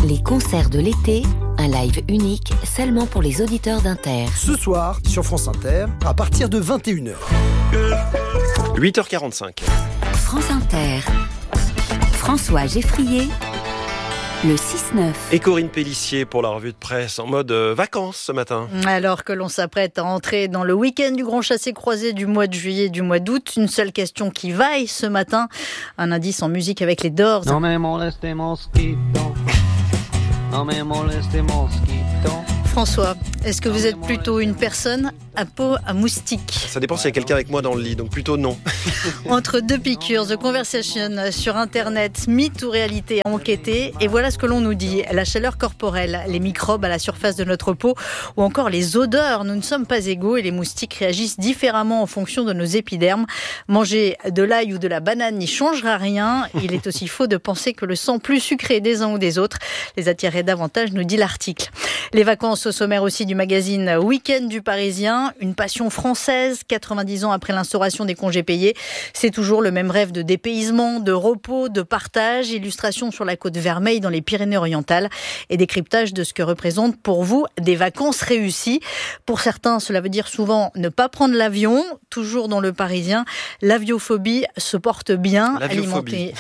Les concerts de l'été, un live unique seulement pour les auditeurs d'Inter. Ce soir, sur France Inter, à partir de 21h. 8h45. France Inter. François Geffrier, le 6-9. Et Corinne Pélissier pour la revue de presse en mode vacances ce matin. Alors que l'on s'apprête à entrer dans le week-end du grand chassé-croisé du mois de juillet et du mois d'août, une seule question qui vaille ce matin. Un indice en musique avec les Doors. Non mais moleste mosquito. Non mais moleste mosquito. François, est-ce que vous êtes plutôt une personne à peau à moustique? Ça dépend s'il y a quelqu'un avec moi dans le lit, donc plutôt non. Entre deux piqûres, The Conversation sur Internet, mythe ou réalité à enquêter. Et voilà ce que l'on nous dit. La chaleur corporelle, les microbes à la surface de notre peau ou encore les odeurs. Nous ne sommes pas égaux et les moustiques réagissent différemment en fonction de nos épidermes. Manger de l'ail ou de la banane n'y changera rien. Il est aussi faux de penser que le sang plus sucré des uns ou des autres les attirerait davantage, nous dit l'article. Les vacances au sommaire aussi du magazine Week-end du Parisien. Une passion française, 90 ans après l'instauration des congés payés. C'est toujours le même rêve de dépaysement, de repos, de partage. Illustration sur la côte Vermeille dans les Pyrénées-Orientales et décryptage de ce que représentent pour vous des vacances réussies. Pour certains, cela veut dire souvent ne pas prendre l'avion. Toujours dans le Parisien, l'aviophobie se porte bien. Alimentée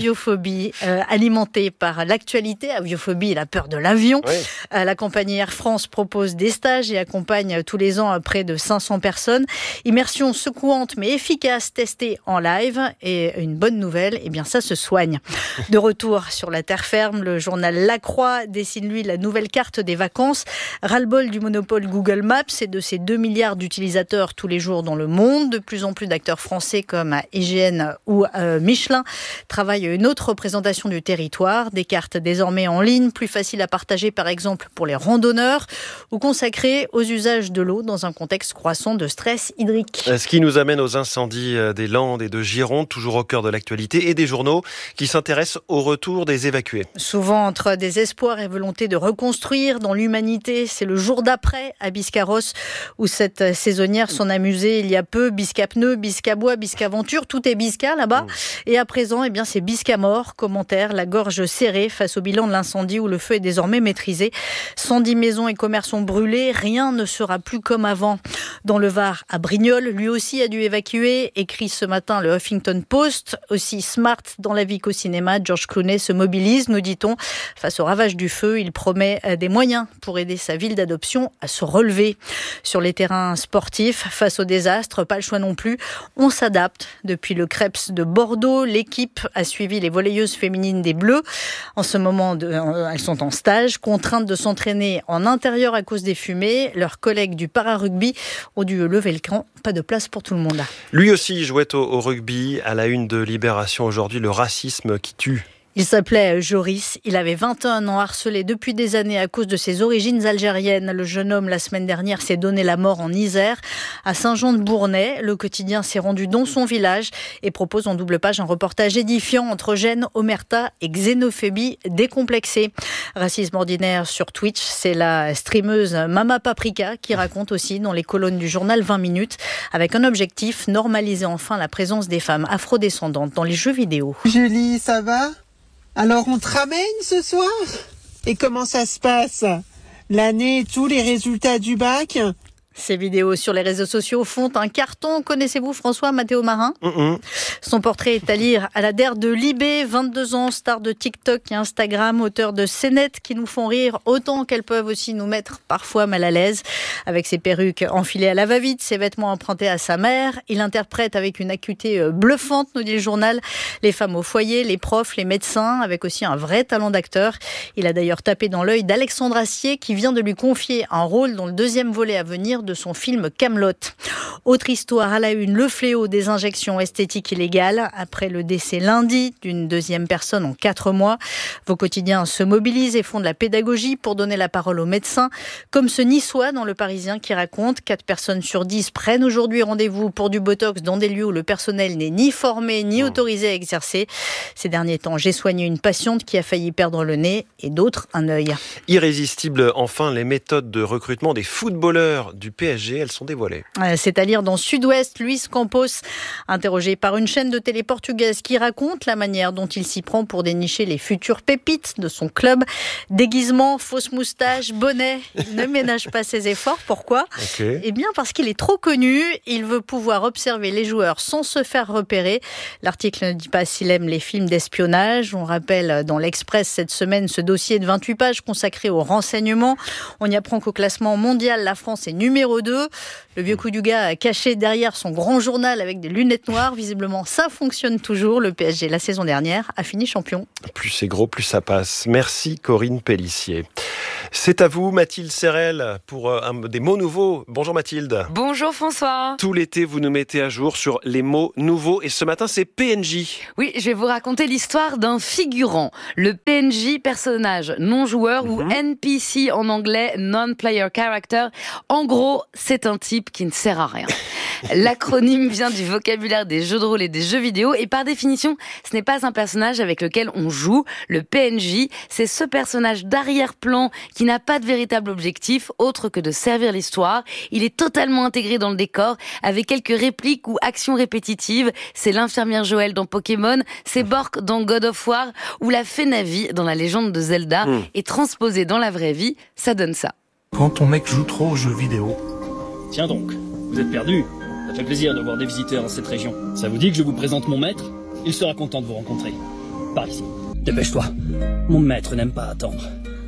par l'actualité. Aviophobie, la peur de l'avion. Oui. La compagnie Air France propose des stages et accompagne tous les ans près de 500 personnes. Immersion secouante mais efficace testée en live. Et une bonne nouvelle, eh bien ça se soigne. De retour sur la terre ferme, le journal La Croix dessine lui la nouvelle carte des vacances. Ras-le-bol du monopole Google Maps et de ses 2 milliards d'utilisateurs tous les jours dans le monde. De plus en plus d'acteurs français comme IGN ou Michelin travaillent à une autre représentation du territoire. Des cartes désormais en ligne, plus faciles à partager par exemple pour les randonneurs ou consacrées aux usages de l'eau dans un contexte croissant de stress hydrique. Ce qui nous amène aux incendies des Landes et de Gironde, toujours au cœur de l'actualité, et des journaux qui s'intéressent au retour des évacués. Souvent entre désespoir et volonté de reconstruire dans l'humanité, c'est le jour d'après à Biscarrosse où cette saisonnière s'en amusait il y a peu. Bisca-pneus, Bisca-bois, Bisca-aventure, tout est Bisca là-bas. Et à présent, eh bien, c'est Bisca-mort. Commentaire, la gorge serrée face au bilan de l'incendie où le feu est désormais maîtrisé. 110 maisons et commerces ont brûlé, rien ne sera plus comme avant. Dans le Var, à Brignoles, lui aussi a dû évacuer, écrit ce matin le Huffington Post. Aussi smart dans la vie qu'au cinéma, George Clooney se mobilise, nous dit-on. Face au ravage du feu, il promet des moyens pour aider sa ville d'adoption à se relever. Sur les terrains sportifs, face au désastre, pas le choix non plus, on s'adapte. Depuis le Crêpes de Bordeaux, l'équipe a suivi les volleyeuses féminines des Bleus. En ce moment, elles sont en stage, contraintes de s'entraîner en intérieur à cause des fumées. Leurs collègues du para-rugby ont dû lever le camp. Pas de place pour tout le monde. Lui aussi jouait au rugby. À la une de Libération aujourd'hui, le racisme qui tue. Il s'appelait Joris, il avait 21 ans, harcelé depuis des années à cause de ses origines algériennes. Le jeune homme, la semaine dernière, s'est donné la mort en Isère. À Saint-Jean-de-Bournay, le quotidien s'est rendu dans son village et propose en double page un reportage édifiant entre gêne, omerta et xénophobie décomplexée. Racisme ordinaire sur Twitch, c'est la streameuse Mama Paprika qui raconte aussi dans les colonnes du journal 20 minutes avec un objectif, normaliser enfin la présence des femmes afrodescendantes dans les jeux vidéo. Julie, ça va ? Alors on te ramène ce soir ? Et comment ça se passe ? L'année, tous les résultats du bac ? Ces vidéos sur les réseaux sociaux font un carton. Connaissez-vous François Mathéo Marin ? Son portrait est à lire à la DER de Libé, 22 ans, star de TikTok et Instagram, auteur de scénettes qui nous font rire autant qu'elles peuvent aussi nous mettre parfois mal à l'aise. Avec ses perruques enfilées à la va-vite, ses vêtements empruntés à sa mère, il interprète avec une acuité bluffante, nous dit le journal, les femmes au foyer, les profs, les médecins, avec aussi un vrai talent d'acteur. Il a d'ailleurs tapé dans l'œil d'Alexandre Astier qui vient de lui confier un rôle dans le 2e volet à venir de son film Kaamelott. Autre histoire à la une, le fléau des injections esthétiques illégales. Après le décès lundi d'une 2e personne en 4 mois, vos quotidiens se mobilisent et font de la pédagogie pour donner la parole aux médecins. Comme ce Niçois dans Le Parisien qui raconte 4 personnes sur 10 prennent aujourd'hui rendez-vous pour du botox dans des lieux où le personnel n'est ni formé ni autorisé à exercer. Ces derniers temps, j'ai soigné une patiente qui a failli perdre le nez et d'autres un œil. Irrésistible enfin les méthodes de recrutement des footballeurs du du PSG. Elles sont dévoilées. C'est à lire dans Sud-Ouest. Luis Campos, interrogé par une chaîne de télé portugaise qui raconte la manière dont il s'y prend pour dénicher les futures pépites de son club. Déguisement, fausse moustache, bonnet. Il ne ménage pas ses efforts. Pourquoi ? Eh bien parce qu'il est trop connu. Il veut pouvoir observer les joueurs sans se faire repérer. L'article ne dit pas s'il aime les films d'espionnage. On rappelle dans l'Express cette semaine ce dossier de 28 pages consacré au renseignement. On y apprend qu'au classement mondial, la France est numéro 2. Le vieux coup du gars caché derrière son grand journal avec des lunettes noires. Visiblement, ça fonctionne toujours. Le PSG, la saison dernière, a fini champion. Plus c'est gros, plus ça passe. Merci Corinne Pellissier. C'est à vous Mathilde Serrel pour des mots nouveaux. Bonjour Mathilde. Bonjour François. Tout l'été, vous nous mettez à jour sur les mots nouveaux. Et ce matin, c'est PNJ. Oui, je vais vous raconter l'histoire d'un figurant. Le PNJ, personnage non-joueur, ou NPC en anglais, non-player character. En gros, c'est un type qui ne sert à rien. L'acronyme vient du vocabulaire des jeux de rôle et des jeux vidéo. Et par définition, ce n'est pas un personnage avec lequel on joue. Le PNJ, c'est ce personnage d'arrière-plan qui n'a pas de véritable objectif autre que de servir l'histoire. Il est totalement intégré dans le décor avec quelques répliques ou actions répétitives. C'est l'infirmière Joël dans Pokémon, c'est Bork dans God of War ou la fée Navi dans la légende de Zelda. Et transposé dans la vraie vie, ça donne ça. Quand ton mec joue trop aux jeux vidéo. Tiens donc, vous êtes perdu. Ça fait plaisir de voir des visiteurs dans cette région. Ça vous dit que je vous présente mon maître ? Il sera content de vous rencontrer. Par ici. Dépêche-toi. Mon maître n'aime pas attendre.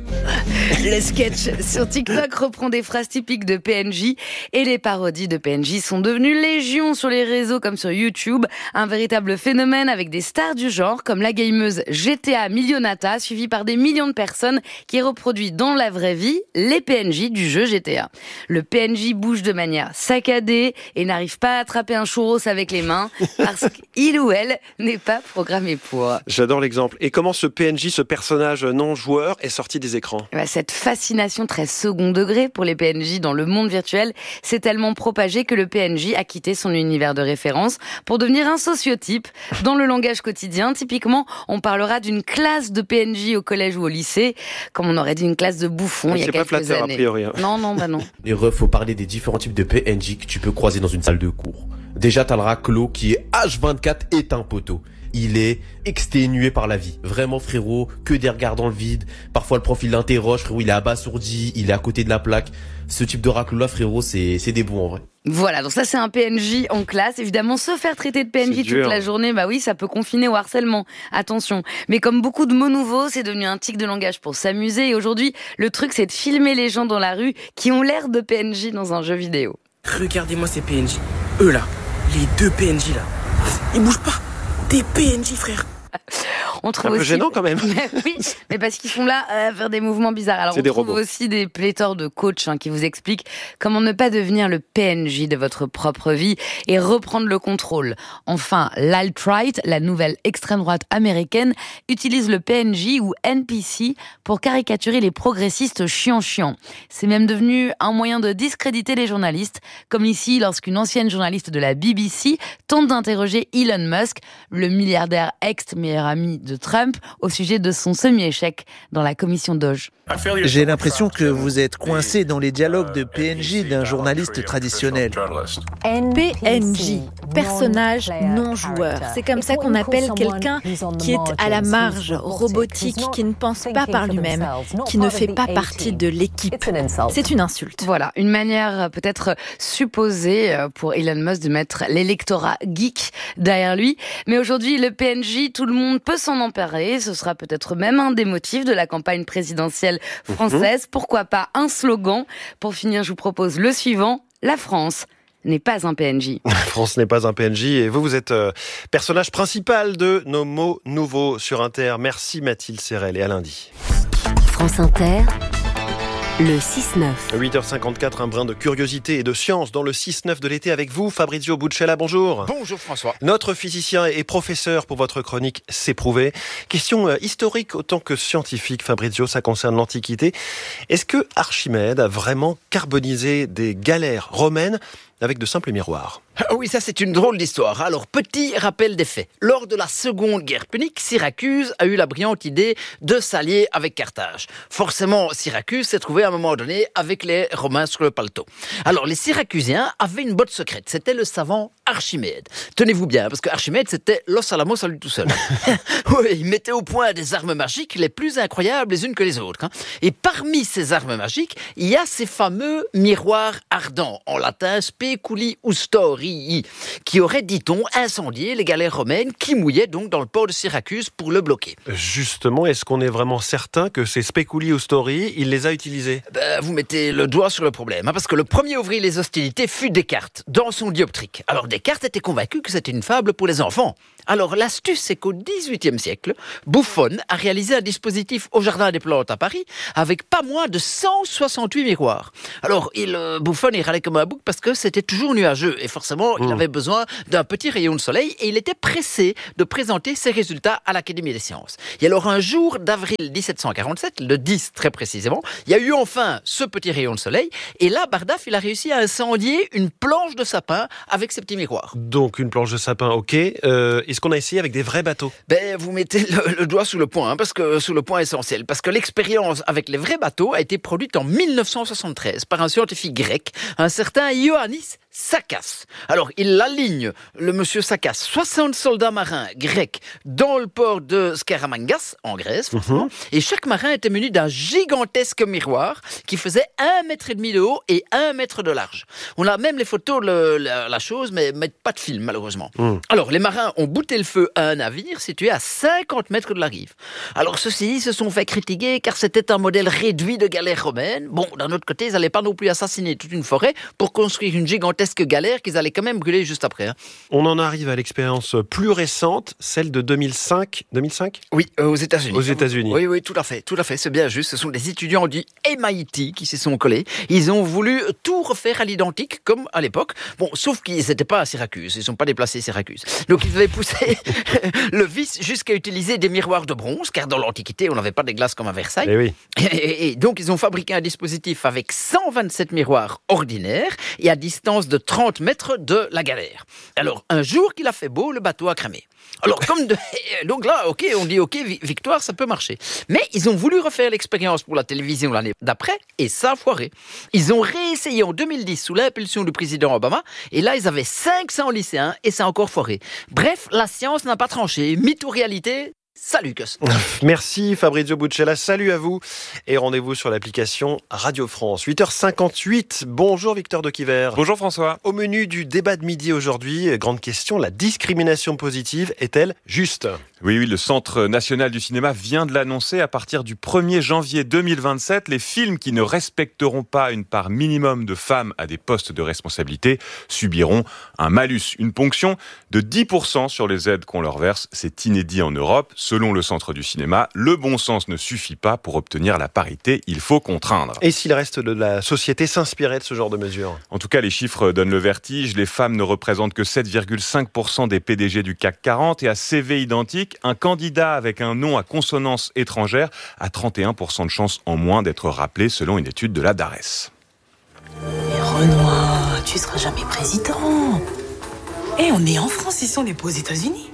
Le sketch sur TikTok reprend des phrases typiques de PNJ et les parodies de PNJ sont devenues légion sur les réseaux comme sur YouTube. Un véritable phénomène avec des stars du genre comme la gameuse GTA Millionata suivie par des millions de personnes qui reproduit dans la vraie vie les PNJ du jeu GTA. Le PNJ bouge de manière saccadée et n'arrive pas à attraper un churros avec les mains parce qu'il ou elle n'est pas programmé pour. J'adore l'exemple. Et comment ce PNJ, ce personnage non-joueur, est sorti des écrans ? Cette fascination très second degré pour les PNJ dans le monde virtuel s'est tellement propagée que le PNJ a quitté son univers de référence pour devenir un sociotype. Dans le langage quotidien, typiquement, on parlera d'une classe de PNJ au collège ou au lycée, comme on aurait dit une classe de bouffons il y a quelques années. C'est pas flatteur, a priori. Non. Et faut parler des différents types de PNJ que tu peux croiser dans une salle de cours. Déjà, t'as le raclo qui est H24 est un poteau. Il est exténué par la vie. Vraiment, frérot, que des regards dans le vide. Parfois, le prof, il l'interroge, frérot, il est abasourdi, il est à côté de la plaque. Ce type de raclo-là, frérot, c'est des bons, en vrai. Voilà, donc ça, c'est un PNJ en classe. Évidemment, se faire traiter de PNJ toute la journée, bah oui, ça peut confiner au harcèlement. Attention. Mais comme beaucoup de mots nouveaux, c'est devenu un tic de langage pour s'amuser. Et aujourd'hui, le truc, c'est de filmer les gens dans la rue qui ont l'air de PNJ dans un jeu vidéo. Regardez-moi ces PNJ. Eux, là. Les deux PNJ, là. Ils bougent pas. Des PNJ, frère. On trouve un peu aussi... gênant quand même. Oui, mais parce qu'ils sont là à faire des mouvements bizarres. Alors on trouve aussi des pléthores de coachs qui vous expliquent comment ne pas devenir le PNJ de votre propre vie et reprendre le contrôle. Enfin, l'alt-right, la nouvelle extrême droite américaine, utilise le PNJ ou NPC pour caricaturer les progressistes chiants. C'est même devenu un moyen de discréditer les journalistes, comme ici lorsqu'une ancienne journaliste de la BBC tente d'interroger Elon Musk, le milliardaire ex-meilleur ami de Trump, au sujet de son semi-échec dans la commission Doge. J'ai l'impression que vous êtes coincé dans les dialogues de PNJ d'un journaliste traditionnel. PNJ, personnage non joueur. C'est comme ça qu'on appelle quelqu'un qui est à la marge, robotique, qui ne pense pas par lui-même, qui ne fait pas partie de l'équipe. C'est une insulte. Voilà, une manière peut-être supposée pour Elon Musk de mettre l'électorat geek derrière lui. Mais aujourd'hui, le PNJ, tout le monde peut s'en emparer. Ce sera peut-être même un des motifs de la campagne présidentielle française. Pourquoi pas un slogan ? Pour finir, je vous propose le suivant. La France n'est pas un PNJ. La France n'est pas un PNJ. Et vous êtes personnage principal de nos mots nouveaux sur Inter. Merci Mathilde Serrel et à lundi. France Inter. Le 6-9. 8h54, un brin de curiosité et de science dans le 6-9 de l'été avec vous, Fabrizio Buccella, bonjour. Bonjour François. Notre physicien et professeur pour votre chronique C'est prouvé. Question historique autant que scientifique, Fabrizio, ça concerne l'Antiquité. Est-ce que Archimède a vraiment carbonisé des galères romaines avec de simples miroirs. Oui, ça c'est une drôle d'histoire. Alors, petit rappel des faits. Lors de la Seconde Guerre punique, Syracuse a eu la brillante idée de s'allier avec Carthage. Forcément, Syracuse s'est trouvé à un moment donné avec les Romains sur le paletot. Alors, les Syracusiens avaient une botte secrète. C'était le savant Archimède. Tenez-vous bien, parce que Archimède, c'était Los Alamos à lui tout seul. Oui, il mettait au point des armes magiques les plus incroyables les unes que les autres. Et parmi ces armes magiques, il y a ces fameux miroirs ardents, en latin speculi ustorii, qui auraient, dit-on, incendié les galères romaines qui mouillaient donc dans le port de Syracuse pour le bloquer. Justement, est-ce qu'on est vraiment certain que ces speculi ustorii, il les a utilisés ? Vous mettez le doigt sur le problème, parce que le premier à ouvrir les hostilités fut Descartes, dans son dioptrique. Alors Descartes était convaincu que c'était une fable pour les enfants. Alors l'astuce, c'est qu'au XVIIIe siècle, Buffon a réalisé un dispositif au Jardin des Plantes à Paris avec pas moins de 168 miroirs. Alors Buffon, il râlait comme un bouc parce que c'était toujours nuageux et forcément, il avait besoin d'un petit rayon de soleil et il était pressé de présenter ses résultats à l'Académie des sciences. Et alors un jour d'avril 1747, le 10 très précisément, il y a eu enfin ce petit rayon de soleil et là, Bardaf, il a réussi à incendier une planche de sapin avec ses petits miroirs. Donc une planche de sapin, ok. Est-ce qu'on a essayé avec des vrais bateaux ? Vous mettez le doigt sous le point, parce que sous le point essentiel, parce que l'expérience avec les vrais bateaux a été produite en 1973 par un scientifique grec, un certain Ioannis Sakas. Alors, il aligne le monsieur Sakas, 60 soldats marins grecs dans le port de Skaramangas, en Grèce, forcément, et chaque marin était muni d'un gigantesque miroir qui faisait 1,5 mètre de haut et 1 mètre de large. On a même les photos de la chose, mais pas de film, malheureusement. Alors, les marins ont bouté le feu à un navire situé à 50 mètres de la rive. Alors, ceux-ci se sont fait critiquer car c'était un modèle réduit de galère romaine. Bon, d'un autre côté, ils n'allaient pas non plus assassiner toute une forêt pour construire une gigantesque galère qu'ils allaient quand même brûler juste après. On en arrive à l'expérience plus récente, celle de 2005. 2005 ? Oui, aux États-Unis. Aux États-Unis. Oui, tout à fait, c'est bien juste. Ce sont des étudiants du MIT qui s'y sont collés. Ils ont voulu tout refaire à l'identique, comme à l'époque. Bon, sauf qu'ils n'étaient pas à Syracuse, ils ne sont pas déplacés à Syracuse. Donc ils avaient poussé le vice jusqu'à utiliser des miroirs de bronze, car dans l'Antiquité, on n'avait pas des glaces comme à Versailles. Et oui. Et donc ils ont fabriqué un dispositif avec 127 miroirs ordinaires et à distance de 30 mètres de la galère. Alors, un jour qu'il a fait beau, le bateau a cramé. Alors, donc là, on dit victoire, ça peut marcher. Mais ils ont voulu refaire l'expérience pour la télévision l'année d'après, et ça a foiré. Ils ont réessayé en 2010 sous l'impulsion du président Obama, et là, ils avaient 500 lycéens, et ça a encore foiré. Bref, la science n'a pas tranché. Mythe ou réalité ? Salut Gus. Merci Fabrizio Buccella, salut à vous et rendez-vous sur l'application Radio France. 8h58, bonjour Victor Dequiver. Bonjour François. Au menu du débat de midi aujourd'hui, grande question, la discrimination positive est-elle juste ? Oui, le Centre national du cinéma vient de l'annoncer. À partir du 1er janvier 2027, les films qui ne respecteront pas une part minimum de femmes à des postes de responsabilité subiront un malus, une ponction de 10% sur les aides qu'on leur verse. C'est inédit en Europe. Selon le Centre du cinéma, le bon sens ne suffit pas pour obtenir la parité, il faut contraindre. Et si le reste de la société s'inspirait de ce genre de mesures ? En tout cas, les chiffres donnent le vertige. Les femmes ne représentent que 7,5% des PDG du CAC 40 et à CV identique, un candidat avec un nom à consonance étrangère a 31% de chances en moins d'être rappelé selon une étude de la DARES. Mais Renoir, tu seras jamais président. On est en France, ils sont n'est pas aux États-Unis.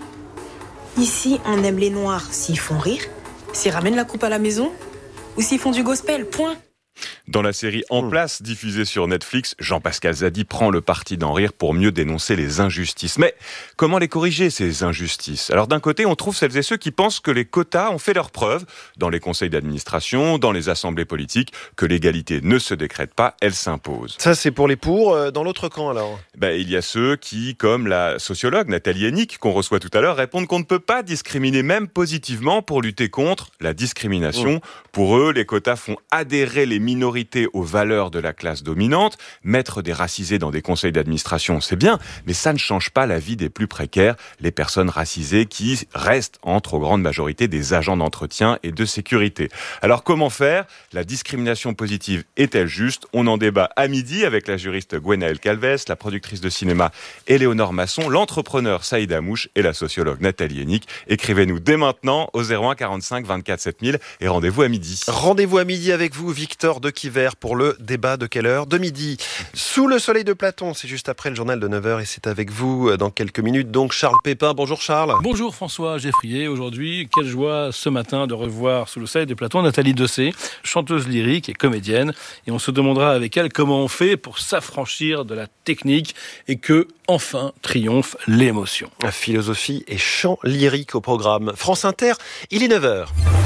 Ici, on aime les Noirs s'ils font rire, s'ils ramènent la coupe à la maison ou s'ils font du gospel, point. Dans la série En place, diffusée sur Netflix, Jean-Pascal Zadi prend le parti d'en rire pour mieux dénoncer les injustices. Mais comment les corriger, ces injustices ? Alors d'un côté, on trouve celles et ceux qui pensent que les quotas ont fait leurs preuves dans les conseils d'administration, dans les assemblées politiques, que l'égalité ne se décrète pas, elle s'impose. Ça, c'est pour les pour. Dans l'autre camp, alors ? Il y a ceux qui, comme la sociologue Nathalie Hennick, qu'on reçoit tout à l'heure, répondent qu'on ne peut pas discriminer, même positivement, pour lutter contre la discrimination. Pour eux, les quotas font adhérer les minorités aux valeurs de la classe dominante. Mettre des racisés dans des conseils d'administration, c'est bien, mais ça ne change pas la vie des plus précaires, les personnes racisées qui restent en trop grande majorité des agents d'entretien et de sécurité. Alors comment faire ? La discrimination positive est-elle juste ? On en débat à midi avec la juriste Gwenaëlle Calves, la productrice de cinéma Éléonore Masson, l'entrepreneur Saïd Amouche et la sociologue Nathalie Hennick. Écrivez-nous dès maintenant au 01 45 24 7000 et rendez-vous à midi. Rendez-vous à midi avec vous, Victor Dequiver. Jackie Vert pour le débat de quelle heure ? De midi. Sous le soleil de Platon, c'est juste après le journal de 9h et c'est avec vous dans quelques minutes. Donc Charles Pépin, bonjour Charles. Bonjour François Geffrier. Aujourd'hui, quelle joie ce matin de revoir sous le soleil de Platon Nathalie Dessay, chanteuse lyrique et comédienne. Et on se demandera avec elle comment on fait pour s'affranchir de la technique et que, enfin, triomphe l'émotion. Philosophie et chant lyrique au programme. France Inter, il est 9h.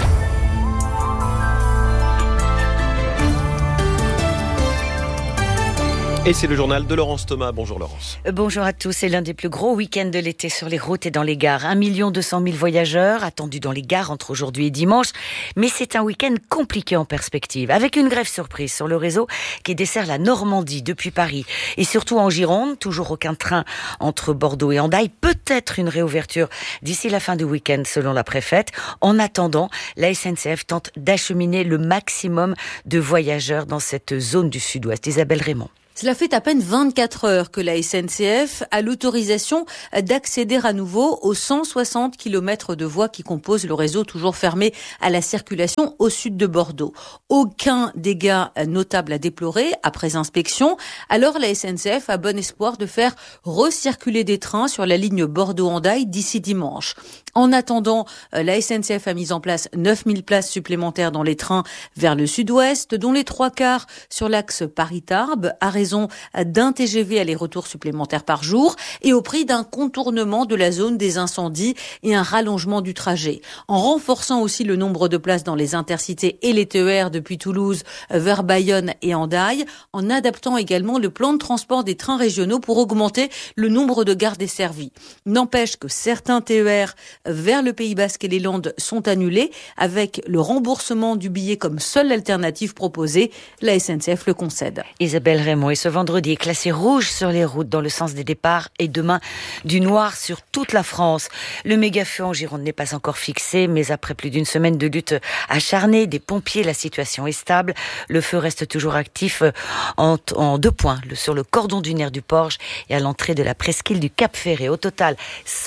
Et c'est le journal de Laurence Thomas. Bonjour Laurence. Bonjour à tous. C'est l'un des plus gros week-ends de l'été sur les routes et dans les gares. 1 200 000 voyageurs attendus dans les gares entre aujourd'hui et dimanche. Mais c'est un week-end compliqué en perspective. Avec une grève surprise sur le réseau qui dessert la Normandie depuis Paris. Et surtout en Gironde, toujours aucun train entre Bordeaux et Hendaye. Peut-être une réouverture d'ici la fin du week-end selon la préfète. En attendant, la SNCF tente d'acheminer le maximum de voyageurs dans cette zone du sud-ouest. Isabelle Raymond. Cela fait à peine 24 heures que la SNCF a l'autorisation d'accéder à nouveau aux 160 km de voies qui composent le réseau toujours fermé à la circulation au sud de Bordeaux. Aucun dégât notable à déplorer après inspection. Alors la SNCF a bon espoir de faire recirculer des trains sur la ligne Bordeaux-Hendaye d'ici dimanche. En attendant, la SNCF a mis en place 9000 places supplémentaires dans les trains vers le sud-ouest, dont les 3/4 sur l'axe Paris-Tarbes, à raison d'un TGV aller-retour supplémentaire par jour et au prix d'un contournement de la zone des incendies et un rallongement du trajet. En renforçant aussi le nombre de places dans les intercités et les TER depuis Toulouse vers Bayonne et Hendaye, en adaptant également le plan de transport des trains régionaux pour augmenter le nombre de gares desservies. N'empêche que certains TER vers le Pays Basque et les Landes sont annulés avec le remboursement du billet comme seule alternative proposée. La SNCF le concède. Isabelle Raymond. Et ce vendredi est classé rouge sur les routes dans le sens des départs et demain du noir sur toute la France. Le méga-feu en Gironde n'est pas encore fixé, mais après plus d'une semaine de lutte acharnée des pompiers, la situation est stable. Le feu reste toujours actif en 2 points, sur le cordon dunaire du Porge et à l'entrée de la presqu'île du Cap-Ferré. Au total,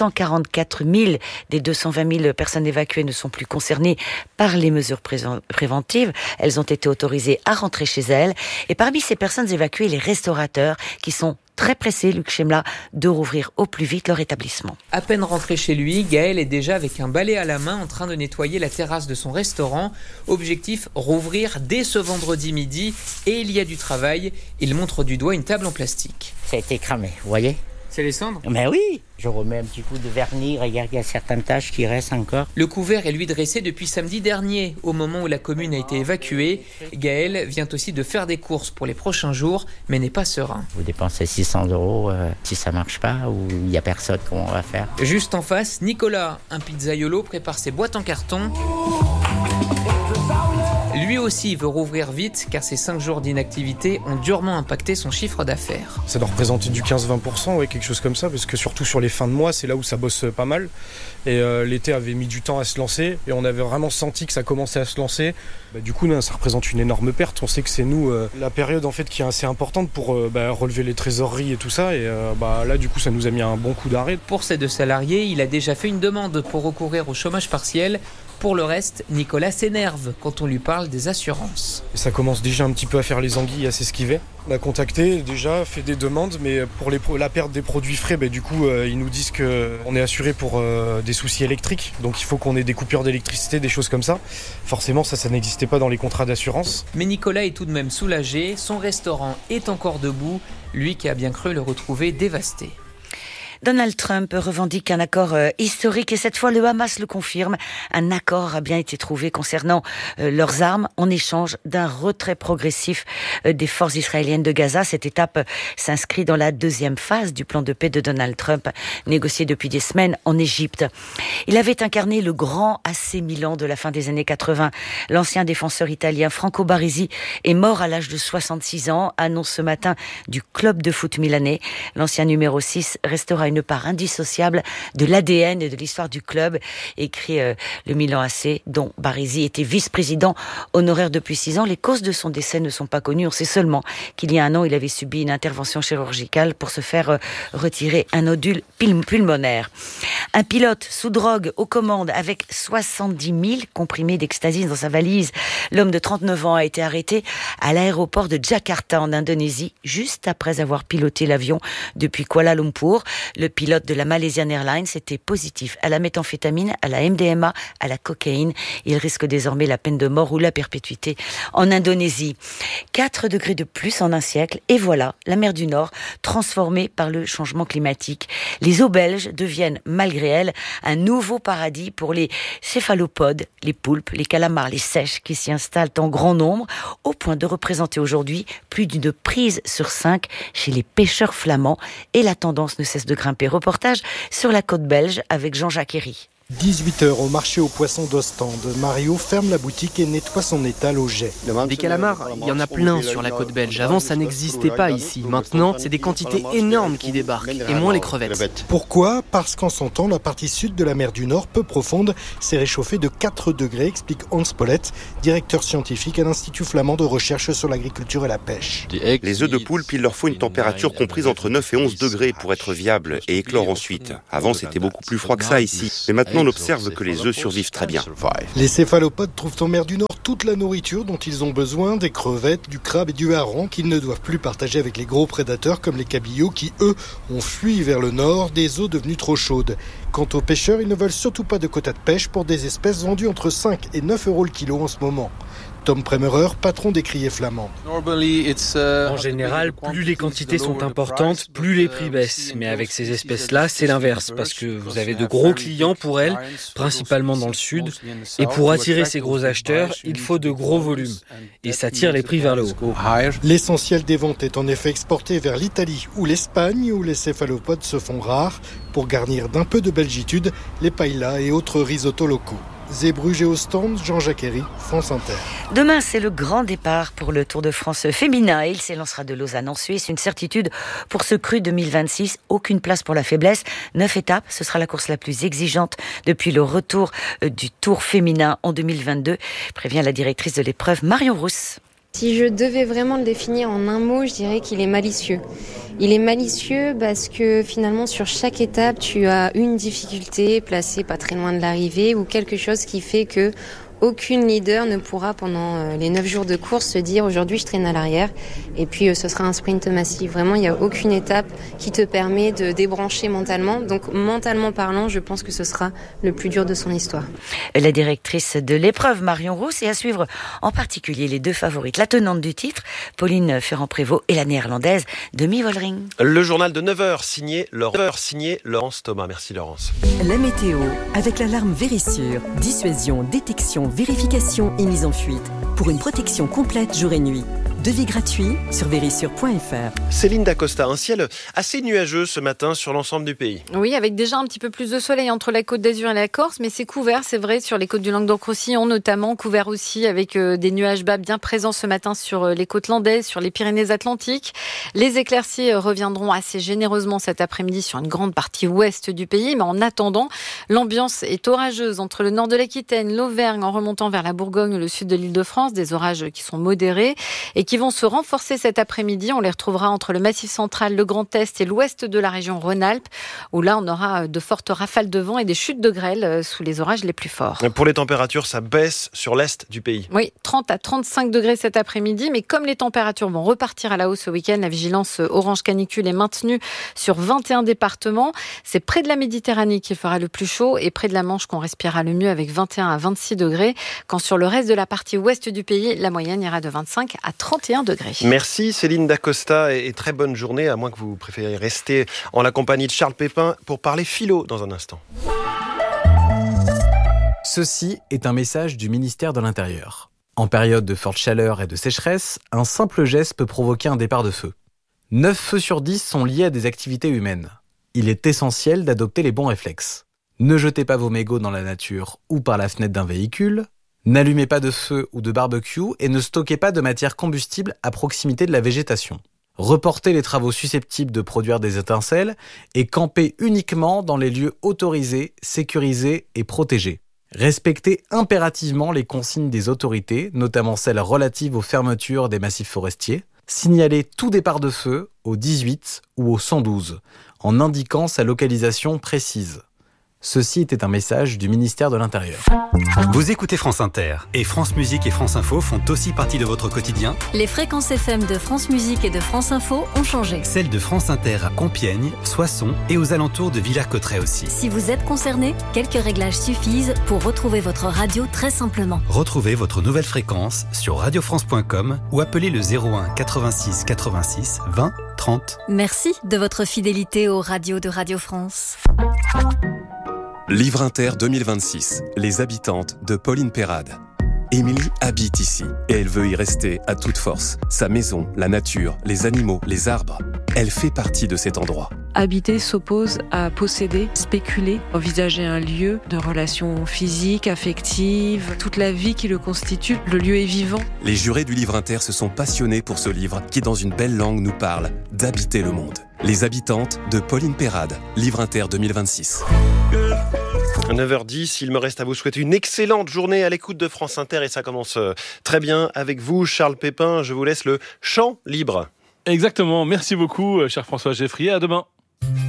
144 000 des 220 000 personnes évacuées ne sont plus concernées par les mesures préventives. Elles ont été autorisées à rentrer chez elles. Et parmi ces personnes évacuées, les restaurateurs qui sont très pressés, Luc Chemla, de rouvrir au plus vite leur établissement. À peine rentré chez lui, Gaël est déjà avec un balai à la main en train de nettoyer la terrasse de son restaurant. Objectif, rouvrir dès ce vendredi midi. Et il y a du travail. Il montre du doigt une table en plastique. Ça a été cramé, vous voyez ? C'est les cendres ? Mais oui, je remets un petit coup de vernis, regarde, il y a certaines taches qui restent encore. Le couvert est lui dressé depuis samedi dernier, au moment où la commune a été évacuée. Gaël vient aussi de faire des courses pour les prochains jours, mais n'est pas serein. Vous dépensez 600 €, si ça marche pas, ou il y a personne, comment on va faire ? Juste en face, Nicolas, un pizzaiolo, prépare ses boîtes en carton. Lui aussi veut rouvrir vite car ces 5 jours d'inactivité ont durement impacté son chiffre d'affaires. Ça doit représenter du 15-20%, ouais, quelque chose comme ça, parce que surtout sur les fins de mois, c'est là où ça bosse pas mal. Et l'été avait mis du temps à se lancer et on avait vraiment senti que ça commençait à se lancer. Du coup, ça représente une énorme perte. On sait que c'est nous, la période en fait qui est assez importante pour relever les trésoreries et tout ça. Et là, du coup, ça nous a mis un bon coup d'arrêt. Pour ces 2 salariés, il a déjà fait une demande pour recourir au chômage partiel. Pour le reste, Nicolas s'énerve quand on lui parle des assurances. Et ça commence déjà un petit peu à faire les anguilles, à s'esquiver. On a contacté déjà, fait des demandes, mais pour la perte des produits frais, du coup, ils nous disent qu'on est assuré pour des soucis électriques. Donc il faut qu'on ait des coupures d'électricité, des choses comme ça. Forcément, ça n'existait pas dans les contrats d'assurance. Mais Nicolas est tout de même soulagé. Son restaurant est encore debout. Lui qui a bien cru le retrouver dévasté. Donald Trump revendique un accord historique et cette fois le Hamas le confirme. Un accord a bien été trouvé concernant leurs armes en échange d'un retrait progressif des forces israéliennes de Gaza. Cette étape s'inscrit dans la 2e phase du plan de paix de Donald Trump, négocié depuis des semaines en Égypte. Il avait incarné le grand AC Milan de la fin des années 80. L'ancien défenseur italien Franco Baresi est mort à l'âge de 66 ans, annonce ce matin du club de foot milanais. L'ancien numéro 6 restera une part indissociable de l'ADN et de l'histoire du club, écrit le Milan AC, dont Baresi était vice-président honoraire depuis 6 ans. Les causes de son décès ne sont pas connues. On sait seulement qu'il y a 1 an, il avait subi une intervention chirurgicale pour se faire retirer un nodule pulmonaire. Un pilote sous drogue aux commandes avec 70 000 comprimés d'ecstasy dans sa valise. L'homme de 39 ans a été arrêté à l'aéroport de Jakarta en Indonésie, juste après avoir piloté l'avion depuis Kuala Lumpur. Le pilote de la Malaysian Airlines était positif à la méthamphétamine, à la MDMA, à la cocaïne. Il risque désormais la peine de mort ou la perpétuité en Indonésie. 4 degrés de plus en un siècle, et voilà la mer du Nord transformée par le changement climatique. Les eaux belges deviennent, malgré elles, un nouveau paradis pour les céphalopodes, les poulpes, les calamars, les seiches qui s'y installent en grand nombre, au point de représenter aujourd'hui plus d'une prise sur 5 chez les pêcheurs flamands. Et la tendance ne cesse de grimper. Reportage sur la côte belge avec Jean-Jacques Herry. 18h au marché aux poissons d'Ostende. Mario ferme la boutique et nettoie son étal au jet. Des calamars, il y en a plein sur la côte belge. Avant, ça n'existait pas ici. Maintenant, c'est des quantités énormes qui débarquent, et moins les crevettes. Pourquoi ? Parce qu'en son temps, la partie sud de la mer du Nord, peu profonde, s'est réchauffée de 4 degrés, explique Hans Pollette, directeur scientifique à l'Institut flamand de recherche sur l'agriculture et la pêche. Les œufs de poulpe, il leur faut une température comprise entre 9 et 11 degrés pour être viables et éclore ensuite. Avant, c'était beaucoup plus froid que ça ici. Mais maintenant, on observe que les œufs survivent très bien. Les céphalopodes trouvent en mer du Nord toute la nourriture dont ils ont besoin, des crevettes, du crabe et du hareng qu'ils ne doivent plus partager avec les gros prédateurs comme les cabillots qui, eux, ont fui vers le nord, des eaux devenues trop chaudes. Quant aux pêcheurs, ils ne veulent surtout pas de quotas de pêche pour des espèces vendues entre 5 et 9 euros le kilo en ce moment. Tom Premerer, patron des criers flamands. En général, plus les quantités sont importantes, plus les prix baissent. Mais avec ces espèces-là, c'est l'inverse, parce que vous avez de gros clients pour elles, principalement dans le sud. Et pour attirer ces gros acheteurs, il faut de gros volumes. Et ça tire les prix vers le haut. L'essentiel des ventes est en effet exporté vers l'Italie ou l'Espagne, où les céphalopodes se font rares, pour garnir d'un peu de belgitude les paellas et autres risottos locaux. Zeebrugge et Ostende, Jean-Jacques Herry, France Inter. Demain, c'est le grand départ pour le Tour de France féminin. Il s'élancera de Lausanne en Suisse. Une certitude pour ce cru 2026. Aucune place pour la faiblesse. 9 étapes. Ce sera la course la plus exigeante depuis le retour du Tour féminin en 2022, prévient la directrice de l'épreuve, Marion Rousse. Si je devais vraiment le définir en un mot, je dirais qu'il est malicieux. Il est malicieux parce que finalement sur chaque étape, tu as une difficulté placée pas très loin de l'arrivée ou quelque chose qui fait que aucune leader ne pourra pendant les 9 jours de course se dire aujourd'hui je traîne à l'arrière et puis ce sera un sprint massif. Vraiment, il n'y a aucune étape qui te permet de débrancher mentalement. Donc mentalement parlant, je pense que ce sera le plus dur de son histoire. La directrice de l'épreuve, Marion Rousse, et à suivre en particulier les 2 favorites. La tenante du titre, Pauline Ferrand-Prévot, et la néerlandaise Demi Vollering. Le journal de 9h signé Laurence Thomas. Merci Laurence. La météo avec l'alarme Vérissure. Dissuasion, détection, vérification et mise en fuite pour une protection complète jour et nuit. Devis gratuit sur vérissure.fr. Céline Dacosta, un ciel assez nuageux ce matin sur l'ensemble du pays. Oui, avec déjà un petit peu plus de soleil entre la Côte d'Azur et la Corse, mais c'est couvert, c'est vrai, sur les côtes du Languedoc-Roussillon notamment, couvert aussi avec des nuages bas bien présents ce matin sur les côtes landaises, sur les Pyrénées-Atlantiques. Les éclaircies reviendront assez généreusement cet après-midi sur une grande partie ouest du pays, mais en attendant, l'ambiance est orageuse entre le nord de l'Aquitaine, l'Auvergne, en remontant vers la Bourgogne, le sud de l'Île-de-France, des orages qui sont modérés et qui vont se renforcer cet après-midi. On les retrouvera entre le Massif central, le Grand Est et l'ouest de la région Rhône-Alpes, où là, on aura de fortes rafales de vent et des chutes de grêle sous les orages les plus forts. Pour les températures, ça baisse sur l'est du pays. Oui, 30 à 35 degrés cet après-midi, mais comme les températures vont repartir à la hausse ce week-end, la vigilance orange canicule est maintenue sur 21 départements. C'est près de la Méditerranée qu'il fera le plus chaud et près de la Manche qu'on respirera le mieux avec 21 à 26 degrés, quand sur le reste de la partie ouest du pays, la moyenne ira de 25 à 31 degrés. Merci Céline Dacosta et très bonne journée, à moins que vous préfériez rester en la compagnie de Charles Pépin pour parler philo dans un instant. Ceci est un message du ministère de l'Intérieur. En période de forte chaleur et de sécheresse, un simple geste peut provoquer un départ de feu. 9 feux sur 10 sont liés à des activités humaines. Il est essentiel d'adopter les bons réflexes. Ne jetez pas vos mégots dans la nature ou par la fenêtre d'un véhicule. N'allumez pas de feu ou de barbecue et ne stockez pas de matière combustible à proximité de la végétation. reporter les travaux susceptibles de produire des étincelles et camper uniquement dans les lieux autorisés, sécurisés et protégés. Respecter impérativement les consignes des autorités, notamment celles relatives aux fermetures des massifs forestiers. Signaler tout départ de feu au 18 ou au 112, en indiquant sa localisation précise. Ceci était un message du ministère de l'Intérieur. Vous écoutez France Inter et France Musique et France Info font aussi partie de votre quotidien. Les fréquences FM de France Musique et de France Info ont changé. Celles de France Inter à Compiègne, Soissons et aux alentours de Villers-Cotterêts aussi. Si vous êtes concerné, quelques réglages suffisent pour retrouver votre radio très simplement. Retrouvez votre nouvelle fréquence sur radiofrance.com ou appelez le 01 86 86 20 30. Merci de votre fidélité aux radios de Radio France. Livre Inter 2026, Les habitantes de Pauline Perrade. Émilie habite ici et elle veut y rester à toute force. Sa maison, la nature, les animaux, les arbres. Elle fait partie de cet endroit. Habiter s'oppose à posséder, spéculer, envisager un lieu de relations physiques, affectives, toute la vie qui le constitue. Le lieu est vivant. Les jurés du Livre Inter se sont passionnés pour ce livre qui, dans une belle langue, nous parle d'habiter le monde. Les habitantes de Pauline Perrade, Livre Inter 2026. 9h10, il me reste à vous souhaiter une excellente journée à l'écoute de France Inter et ça commence très bien avec vous, Charles Pépin. Je vous laisse le champ libre. Exactement, merci beaucoup, cher François Geffrier, à demain.